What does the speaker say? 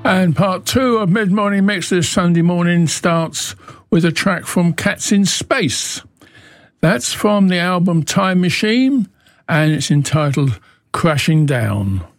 And part two of Mid-Morning Mix this Sunday morning starts with a track from Cats in Space. That's from the album Time Machine, and it's entitled Crashing Down.